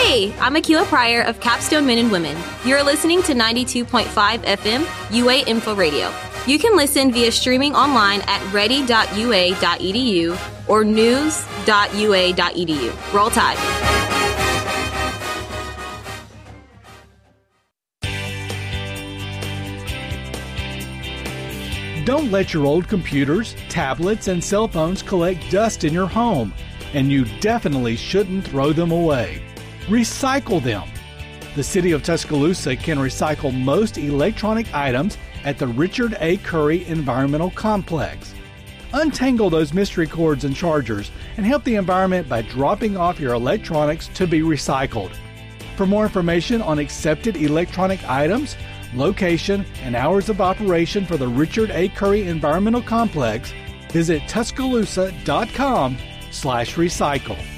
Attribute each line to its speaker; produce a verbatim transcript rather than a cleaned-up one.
Speaker 1: Hey, I'm Akila Pryor of Capstone Men and Women. You're listening to ninety-two point five F M U A Info Radio. You can listen via streaming online at ready dot u a dot e d u or news dot u a dot e d u. Roll Tide.
Speaker 2: Don't let your old computers, tablets, and cell phones collect dust in your home, and you definitely shouldn't throw them away. Recycle them. The City of Tuscaloosa can recycle most electronic items at the Richard A. Curry Environmental Complex. Untangle those mystery cords and chargers and help the environment by dropping off your electronics to be recycled. For more information on accepted electronic items, location, and hours of operation for the Richard A. Curry Environmental Complex, visit Tuscaloosa dot com slash recycle.